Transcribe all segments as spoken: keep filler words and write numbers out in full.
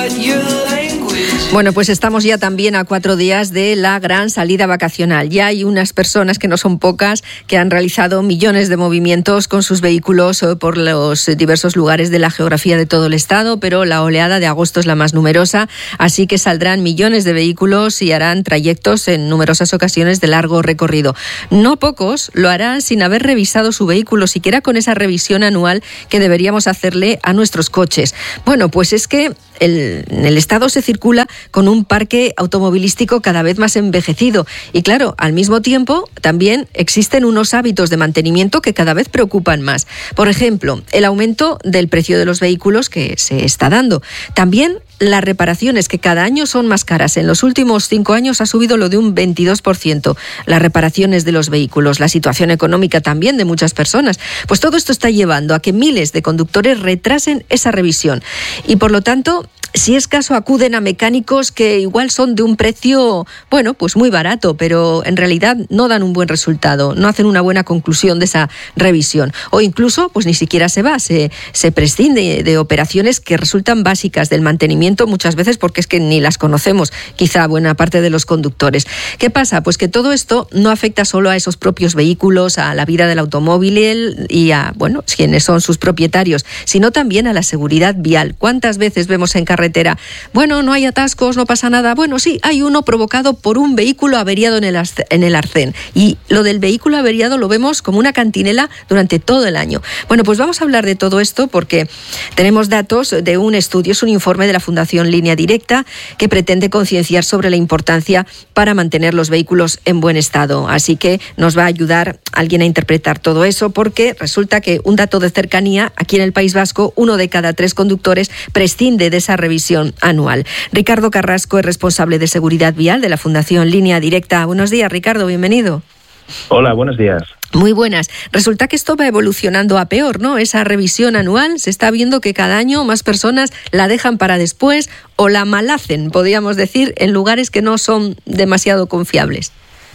Bueno, pues estamos ya también a cuatro días de la gran salida vacacional. Ya hay unas personas, que no son pocas, que han realizado millones de movimientos con sus vehículos por los diversos lugares de la geografía de todo el estado, pero la oleada de agosto es la más numerosa, así que saldrán millones de vehículos y harán trayectos en numerosas ocasiones de largo recorrido. No pocos lo harán sin haber revisado su vehículo, siquiera con esa revisión anual que deberíamos hacerle a nuestros coches. Bueno, pues es que el, en el estado se circula con un parque automovilístico cada vez más envejecido. Y claro, al mismo tiempo también existen unos hábitos de mantenimiento que cada vez preocupan más. Por ejemplo, el aumento del precio de los vehículos que se está dando. También las reparaciones, que cada año son más caras. En los últimos cinco años ha subido lo de un veintidós por ciento las reparaciones de los vehículos. La situación económica también de muchas personas. Pues todo esto está llevando a que miles de conductores retrasen esa revisión. Y por lo tanto, si es caso, acuden a mecánicos que igual son de un precio, bueno, pues muy barato, pero en realidad no dan un buen resultado, no hacen una buena conclusión de esa revisión. O incluso, pues ni siquiera se va, se, se prescinde de operaciones que resultan básicas del mantenimiento muchas veces, porque es que ni las conocemos, quizá buena parte de los conductores. ¿Qué pasa? Pues que todo esto no afecta solo a esos propios vehículos, a la vida del automóvil y a, bueno, quienes son sus propietarios, sino también a la seguridad vial. ¿Cuántas veces vemos en carretera? Bueno, no hay atascos, no pasa nada. Bueno, sí, hay uno provocado por un vehículo averiado en el, en el arcén. Y lo del vehículo averiado lo vemos como una cantinela durante todo el año. Bueno, pues vamos a hablar de todo esto porque tenemos datos de un estudio, es un informe de la Fundación Línea Directa que pretende concienciar sobre la importancia para mantener los vehículos en buen estado. Así que nos va a ayudar alguien a interpretar todo eso, porque resulta que un dato de cercanía, aquí en el País Vasco, uno de cada tres conductores prescinde de esa revisión anual. Ricardo Carrasco es responsable de seguridad vial de la Fundación Línea Directa. Buenos días, Ricardo, bienvenido. Hola, buenos días. Muy buenas. Resulta que esto va evolucionando a peor, ¿no? Esa revisión anual, se está viendo que cada año más personas la dejan para después o la malhacen, podríamos decir, en lugares que no son demasiado confiables.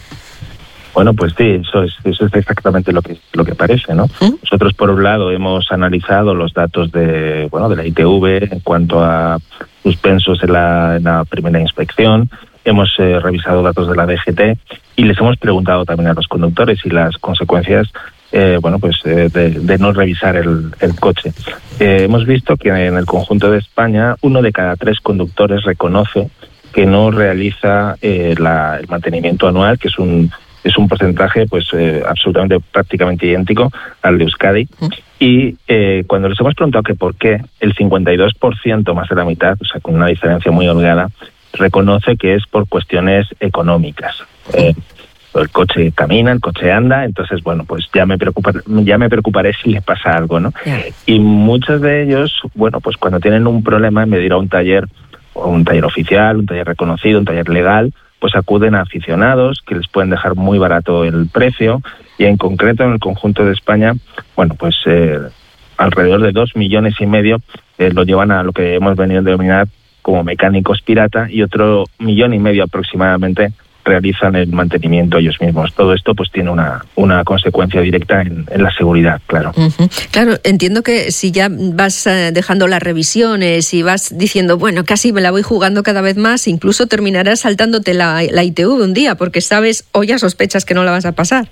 Bueno, pues sí, eso es, eso es exactamente lo que lo que parece, ¿no? ¿Mm? Nosotros, por un lado, hemos analizado los datos de bueno de la I T V en cuanto a suspensos en la, en la primera inspección, hemos eh, revisado datos de la D G T y les hemos preguntado también a los conductores y las consecuencias eh, bueno pues eh, de, de no revisar el, el coche. Eh, hemos visto que en el conjunto de España uno de cada tres conductores reconoce que no realiza eh, la, el mantenimiento anual, que es un es un porcentaje pues eh, absolutamente prácticamente idéntico al de Euskadi. Y eh, cuando les hemos preguntado que por qué, el cincuenta y dos por ciento, más de la mitad, o sea, con una diferencia muy holgada, reconoce que es por cuestiones económicas. Eh, el coche camina, el coche anda, entonces, bueno, pues ya me preocupa, ya me preocuparé si le pasa algo, ¿no? Y muchos de ellos, bueno, pues cuando tienen un problema, en vez de ir a un taller, o un taller oficial, un taller reconocido, un taller legal, pues acuden a aficionados que les pueden dejar muy barato el precio, y en concreto en el conjunto de España, bueno, pues eh, alrededor de dos millones y medio eh, lo llevan a lo que hemos venido a denominar como mecánicos pirata, y otro millón y medio aproximadamente realizan el mantenimiento ellos mismos. Todo esto pues tiene una, una consecuencia directa en, en la seguridad, claro. Uh-huh. Claro, entiendo que si ya vas eh, dejando las revisiones y vas diciendo, bueno, casi me la voy jugando cada vez más, incluso terminarás saltándote la, la I T V un día, porque sabes o ya sospechas que no la vas a pasar.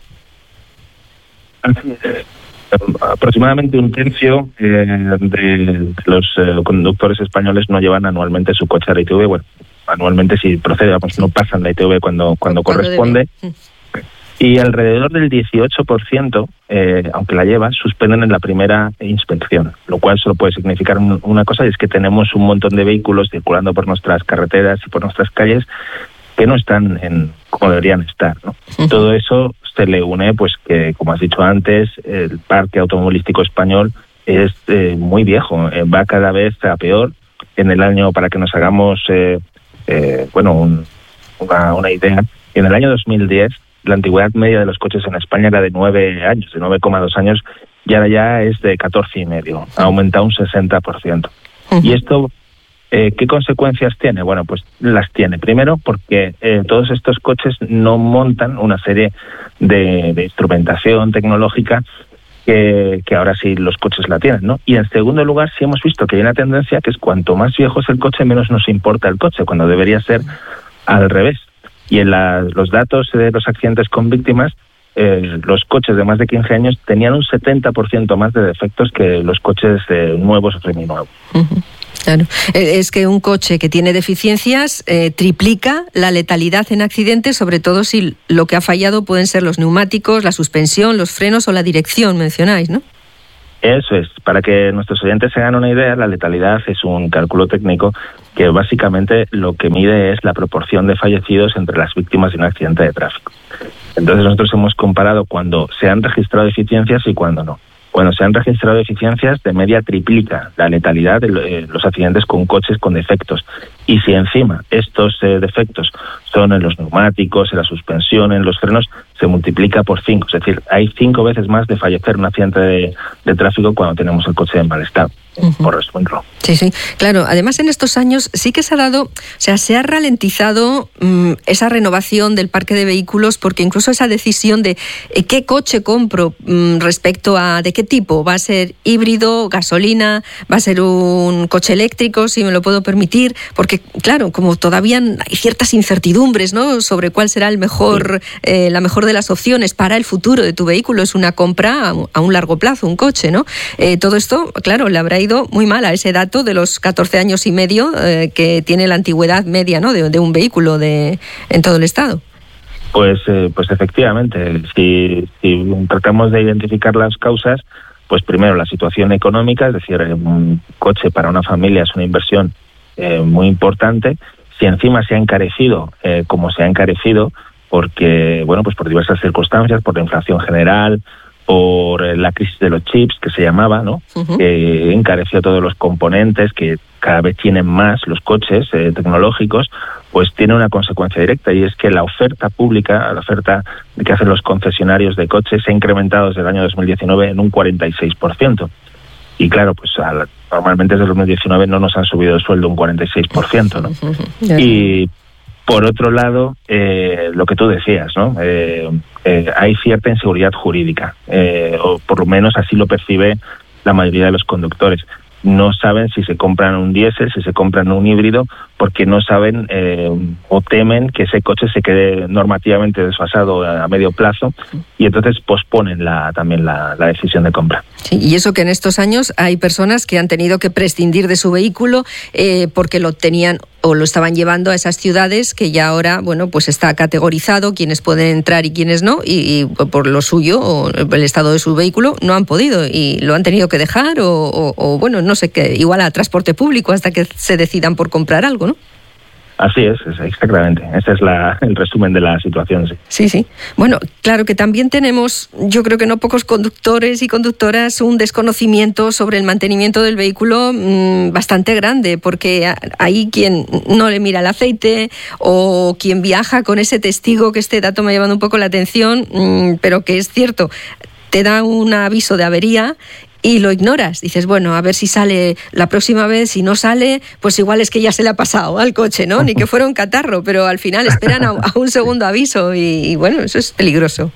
Así es. Aproximadamente un tercio eh, de los eh, conductores españoles no llevan anualmente su coche a la I T V. Bueno, anualmente si procede, vamos, no pasan la I T V cuando, cuando corresponde. Debe. Y alrededor del dieciocho por ciento, eh, aunque la lleva, suspenden en la primera inspección, lo cual solo puede significar un, una cosa, y es que tenemos un montón de vehículos circulando por nuestras carreteras y por nuestras calles que no están en como deberían estar, ¿no? Uh-huh. Todo eso se le une, pues que, como has dicho antes, el parque automovilístico español es eh, muy viejo, eh, va cada vez a peor. En el año, para que nos hagamos, eh, eh, bueno, un, una, una idea, en el año dos mil diez, la antigüedad media de los coches en España era de nueve años, de nueve coma dos años, y ahora ya es de catorce y medio, ha aumentado un sesenta por ciento. Uh-huh. Y esto, Eh, ¿qué consecuencias tiene? Bueno, pues las tiene. Primero, porque eh, todos estos coches no montan una serie de, de instrumentación tecnológica que, que ahora sí los coches la tienen, ¿no? Y en segundo lugar, sí hemos visto que hay una tendencia que es cuanto más viejo es el coche, menos nos importa el coche, cuando debería ser al revés. Y en la, los datos de los accidentes con víctimas, eh, los coches de más de quince años tenían un setenta por ciento más de defectos que los coches eh, nuevos o seminuevos. Uh-huh. Claro. Es que un coche que tiene deficiencias eh, triplica la letalidad en accidentes, sobre todo si lo que ha fallado pueden ser los neumáticos, la suspensión, los frenos o la dirección, mencionáis, ¿no? Eso es. Para que nuestros oyentes se hagan una idea, la letalidad es un cálculo técnico que básicamente lo que mide es la proporción de fallecidos entre las víctimas de un accidente de tráfico. Entonces nosotros hemos comparado cuando se han registrado deficiencias y cuando no. Cuando se han registrado deficiencias, de media triplica la letalidad de los accidentes con coches con defectos. Y si encima estos eh, defectos son en los neumáticos, en la suspensión, en los frenos, se multiplica por cinco. Es decir, hay cinco veces más de fallecer en un accidente de, de tráfico cuando tenemos el coche en mal estado. Uh-huh. Por resumirlo. Sí, sí, claro. Además, en estos años sí que se ha dado, o sea, se ha ralentizado mmm, esa renovación del parque de vehículos, porque incluso esa decisión de eh, qué coche compro mmm, respecto a de qué tipo, va a ser híbrido, gasolina, va a ser un coche eléctrico, si me lo puedo permitir, porque claro, como todavía hay ciertas incertidumbres, ¿no?, sobre cuál será el mejor, sí. eh, la mejor de las opciones para el futuro de tu vehículo. Es una compra a, a un largo plazo, un coche, ¿no? Eh, todo esto, claro, le habrá ido muy mal a ese dato de los catorce años y medio eh, que tiene la antigüedad media, ¿no?, de, de un vehículo de en todo el estado. Pues, eh, pues efectivamente, si, si tratamos de identificar las causas, pues primero la situación económica, es decir, un coche para una familia es una inversión eh, muy importante. Si encima se ha encarecido, eh, como se ha encarecido, porque, bueno, pues por diversas circunstancias, por la inflación general, por la crisis de los chips, que se llamaba, ¿no? Uh-huh. Que encareció todos los componentes, que cada vez tienen más los coches eh, tecnológicos, pues tiene una consecuencia directa, y es que la oferta pública, la oferta que hacen los concesionarios de coches, se ha incrementado desde el año dos mil diecinueve en un cuarenta y seis por ciento. Y claro, pues al, normalmente desde el dos mil diecinueve no nos han subido el sueldo un cuarenta y seis por ciento, ¿no? Uh-huh. Yeah. Y por otro lado, eh, lo que tú decías, ¿no? Eh, eh, hay cierta inseguridad jurídica, eh, o por lo menos así lo percibe la mayoría de los conductores. No saben si se compran un diésel, si se compran un híbrido, porque no saben eh, o temen que ese coche se quede normativamente desfasado a medio plazo, y entonces posponen la, también la, la decisión de compra. Sí, y eso que en estos años hay personas que han tenido que prescindir de su vehículo eh, porque lo tenían o lo estaban llevando a esas ciudades que ya ahora, bueno, pues está categorizado quienes pueden entrar y quienes no, y, y por lo suyo o el estado de su vehículo no han podido y lo han tenido que dejar o, o, o bueno, no sé qué, igual a transporte público hasta que se decidan por comprar algo, ¿no? Así es, es exactamente. Ese es la, el resumen de la situación. Sí. sí, sí. Bueno, claro que también tenemos, yo creo que no pocos conductores y conductoras, un desconocimiento sobre el mantenimiento del vehículo mmm, bastante grande, porque hay quien no le mira el aceite o quien viaja con ese testigo, que este dato me ha llamado un poco la atención, mmm, pero que es cierto, te da un aviso de avería y lo ignoras. Dices, bueno, a ver si sale la próxima vez. Si no sale, pues igual es que ya se le ha pasado al coche, ¿no? Ni que fuera un catarro, pero al final esperan a, a un segundo aviso y, y bueno, eso es peligroso.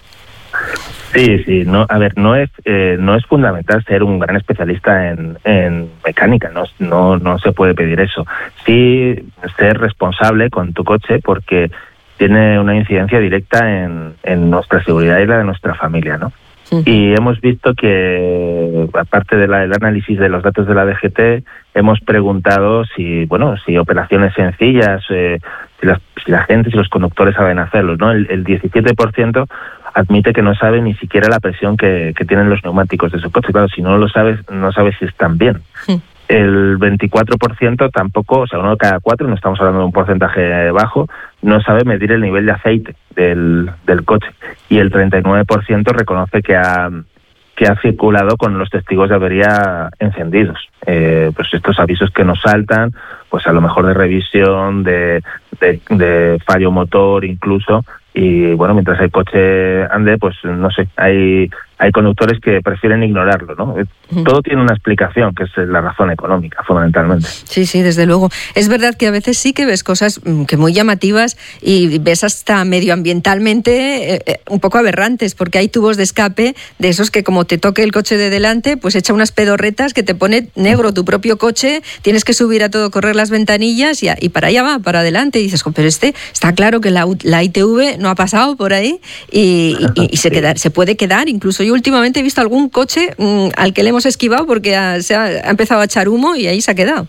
Sí, sí. No, a ver, no es eh, no es fundamental ser un gran especialista en, en mecánica, no, no, no se puede pedir eso. Sí, ser responsable con tu coche porque tiene una incidencia directa en, en nuestra seguridad y la de nuestra familia, ¿no? Y hemos visto que, aparte del análisis de los datos de la D G T, hemos preguntado si, bueno, si operaciones sencillas, eh, si, las, si la gente, si los conductores saben hacerlo, ¿no? El, el diecisiete por ciento admite que no sabe ni siquiera la presión que, que tienen los neumáticos de su coche. Claro, si no lo sabes, no sabes si están bien. Sí. El veinticuatro por ciento tampoco, o sea, uno de cada cuatro, no estamos hablando de un porcentaje bajo, no sabe medir el nivel de aceite del, del coche. Y el treinta y nueve por ciento reconoce que ha, que ha circulado con los testigos de avería encendidos. Eh, pues estos avisos que nos saltan, pues a lo mejor de revisión, de, de, de fallo motor incluso. Y bueno, mientras el coche ande, pues no sé, hay hay conductores que prefieren ignorarlo, ¿no? Uh-huh. Todo tiene una explicación, que es la razón económica, fundamentalmente. Sí, sí, desde luego. Es verdad que a veces sí que ves cosas que muy llamativas y ves hasta medioambientalmente eh, un poco aberrantes, porque hay tubos de escape de esos que como te toque el coche de delante, pues echa unas pedorretas que te pone negro tu propio coche, tienes que subir a todo correr las ventanillas y, y para allá va, para adelante, y dices, pero este está claro que la, la I T V no ha pasado por ahí y, y, y se, queda, se puede quedar. Incluso yo últimamente he visto algún coche mmm, al que le hemos esquivado porque ha, se ha, ha empezado a echar humo y ahí se ha quedado.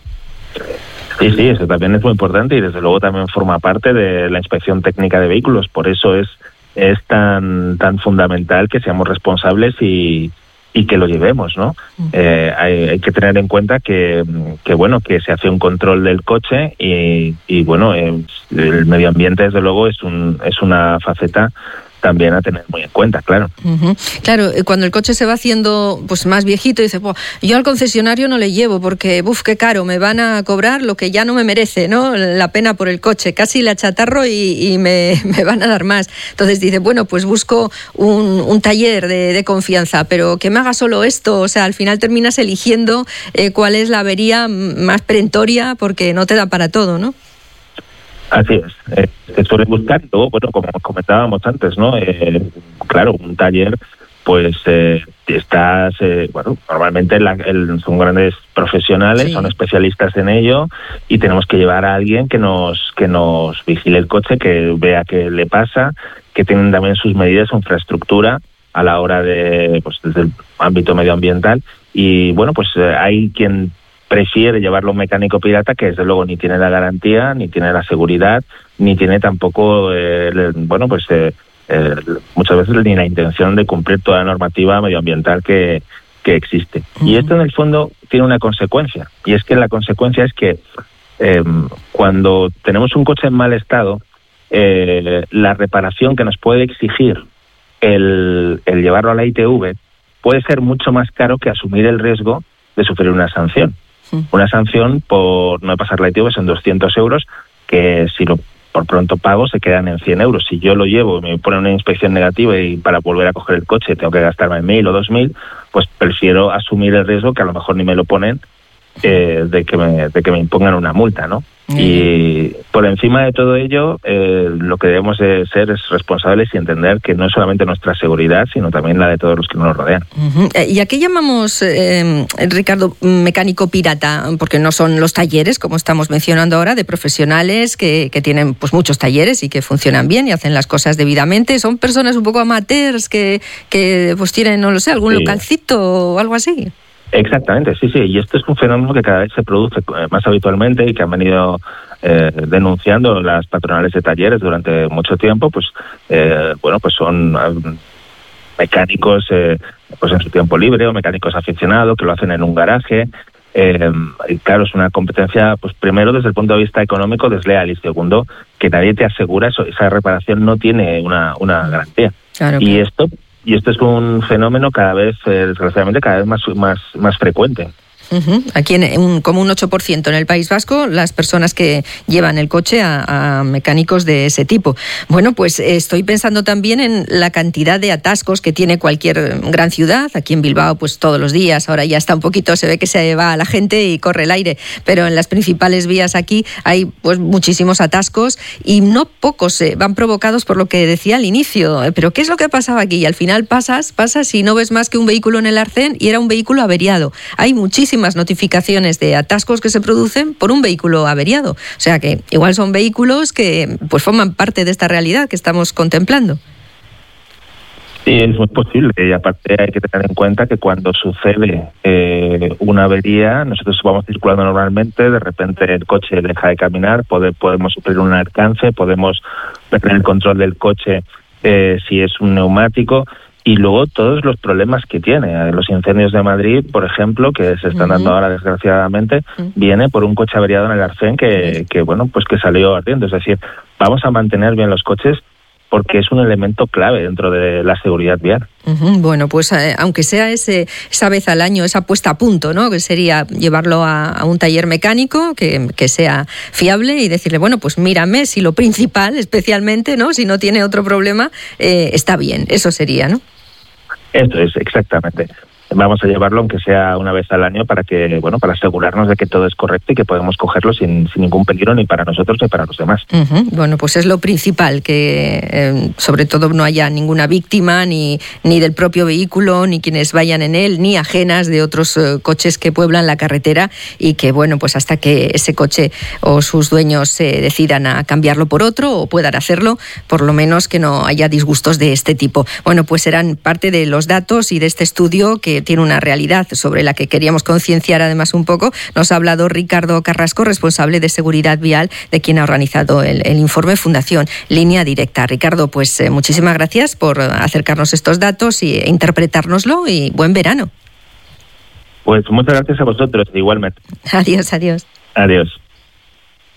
Sí, sí, eso también es muy importante y desde luego también forma parte de la inspección técnica de vehículos. Por eso es es tan tan fundamental que seamos responsables y, y que lo llevemos, ¿no? Uh-huh. Eh, hay, hay que tener en cuenta que, que bueno que se hace un control del coche y, y bueno eh, el medio ambiente desde luego es un es una faceta también a tener muy en cuenta, claro. Uh-huh. Claro, cuando el coche se va haciendo pues más viejito, dice, yo al concesionario no le llevo porque, buf, qué caro, me van a cobrar lo que ya no me merece, ¿no? La pena por el coche, casi la achatarro y, y me, me van a dar más. Entonces dice, bueno, pues busco un, un taller de, de confianza, pero que me haga solo esto, o sea, al final terminas eligiendo eh, cuál es la avería más perentoria porque no te da para todo, ¿no? Así es, eh, se suele buscar, luego, bueno, como comentábamos antes, ¿no? Eh, claro, un taller, pues eh, estás, eh, bueno, normalmente la, el, son grandes profesionales, sí. Son especialistas en ello y tenemos que llevar a alguien que nos que nos vigile el coche, que vea qué le pasa, que tienen también sus medidas, su infraestructura a la hora de, pues desde el ámbito medioambiental y bueno, pues eh, hay quien prefiere llevarlo a un mecánico pirata que desde luego ni tiene la garantía, ni tiene la seguridad, ni tiene tampoco, eh, el, bueno, pues eh, eh, muchas veces ni la intención de cumplir toda la normativa medioambiental que, que existe. Uh-huh. Y esto en el fondo tiene una consecuencia, y es que la consecuencia es que eh, cuando tenemos un coche en mal estado, eh, la reparación que nos puede exigir el, el llevarlo a la I T V puede ser mucho más caro que asumir el riesgo de sufrir una sanción. Una sanción por no pasar la I T V son doscientos euros, que si lo por pronto pago se quedan en cien euros. Si yo lo llevo y me ponen una inspección negativa y para volver a coger el coche tengo que gastarme mil o dos mil, pues prefiero asumir el riesgo, que a lo mejor ni me lo ponen, eh, de que me de que me impongan una multa, ¿no? Mm. Y por encima de todo ello, eh, lo que debemos de ser es responsables y entender que no es solamente nuestra seguridad, sino también la de todos los que nos rodean. Uh-huh. ¿Y a qué llamamos, eh, Ricardo, mecánico pirata? Porque no son los talleres, como estamos mencionando ahora, de profesionales que, que tienen pues muchos talleres y que funcionan bien y hacen las cosas debidamente. Son personas un poco amateurs que, que pues tienen, no lo sé, algún sí. localcito o algo así. Exactamente, sí, sí, y esto es un fenómeno que cada vez se produce más habitualmente y que han venido eh, denunciando las patronales de talleres durante mucho tiempo, pues eh, bueno, pues son eh, mecánicos eh, pues en su tiempo libre o mecánicos aficionados que lo hacen en un garaje. Eh, y claro, es una competencia, pues primero desde el punto de vista económico desleal y segundo que nadie te asegura eso, esa reparación no tiene una, una garantía. Claro, y claro. esto Y esto es un fenómeno cada vez, eh, desgraciadamente, cada vez más más más frecuente. Uh-huh. Aquí en un, como un ocho por ciento en el País Vasco, las personas que llevan el coche a, a mecánicos de ese tipo. Bueno, pues estoy pensando también en la cantidad de atascos que tiene cualquier gran ciudad. Aquí en Bilbao, pues todos los días, ahora ya está un poquito, se ve que se va a la gente y corre el aire, pero en las principales vías aquí hay pues muchísimos atascos y no pocos eh, van provocados por lo que decía al inicio. Pero ¿qué es lo que pasaba aquí? Y al final pasas, pasas y no ves más que un vehículo en el arcén y era un vehículo averiado. Hay muchísimas notificaciones de atascos que se producen por un vehículo averiado. O sea que igual son vehículos que pues forman parte de esta realidad que estamos contemplando. Sí, es muy posible. Y aparte hay que tener en cuenta que cuando sucede eh, una avería, nosotros vamos circulando normalmente, de repente el coche deja de caminar, pode, podemos sufrir un alcance, podemos perder el control del coche eh, si es un neumático. Y luego todos los problemas que tiene. Los incendios de Madrid, por ejemplo, que se están dando ahora desgraciadamente, uh-huh. viene por un coche averiado en el arcén que, que, bueno, pues que salió ardiendo. Es decir, vamos a mantener bien los coches porque es un elemento clave dentro de la seguridad vial. Uh-huh. Bueno, pues eh, aunque sea ese, esa vez al año, esa puesta a punto, ¿no? Que sería llevarlo a, a un taller mecánico que, que sea fiable y decirle, bueno, pues mírame si lo principal, especialmente, ¿no? Si no tiene otro problema, eh, está bien. Eso sería, ¿no? Eso es, exactamente. Vamos a llevarlo aunque sea una vez al año para que, bueno, para asegurarnos de que todo es correcto y que podemos cogerlo sin, sin ningún peligro ni para nosotros ni para los demás. Uh-huh. Bueno, pues es lo principal, que eh, sobre todo no haya ninguna víctima ni, ni del propio vehículo, ni quienes vayan en él, ni ajenas de otros eh, coches que pueblan la carretera, y que, bueno, pues hasta que ese coche o sus dueños se eh, decidan a cambiarlo por otro o puedan hacerlo, por lo menos que no haya disgustos de este tipo. Bueno, pues serán parte de los datos y de este estudio que tiene una realidad sobre la que queríamos concienciar además un poco. Nos ha hablado Ricardo Carrasco, responsable de seguridad vial, de quien ha organizado el, el informe Fundación Línea Directa. Ricardo, pues eh, muchísimas gracias por acercarnos estos datos e interpretárnoslo, y buen verano. Pues muchas gracias a vosotros, igualmente. Adiós, adiós. Adiós.